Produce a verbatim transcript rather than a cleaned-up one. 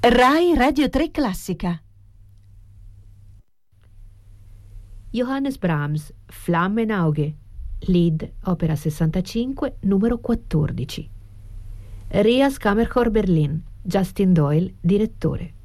Rai Radio tre Classica. Johannes Brahms, Flammen Auge, Lied, opera sessantacinque, numero quattordici. Rias Kammerchor Berlin, Justin Doyle, direttore.